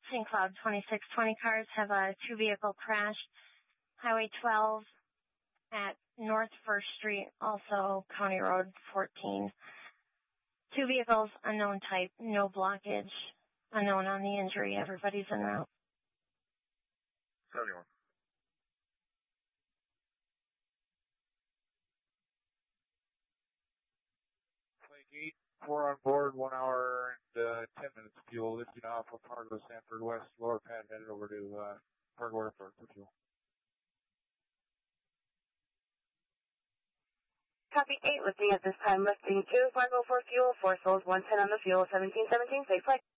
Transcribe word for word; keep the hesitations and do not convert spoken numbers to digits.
Saint Cloud twenty-six twenty cars have a two-vehicle crash. Highway twelve at North First Street, also County Road fourteen. Two vehicles, unknown type, no blockage, unknown on the injury. Everybody's en route. seventy-one. Lake eight, four on board, one hour and uh, ten minutes fuel, lifting off of Fargo Sanford West, lower pad headed over to uh, Fargo Airport for fuel. Copy eight, lifting at this time, lifting two, Fargo for fuel, four souls, one ten on the fuel, seventeen seventeen, safe flight.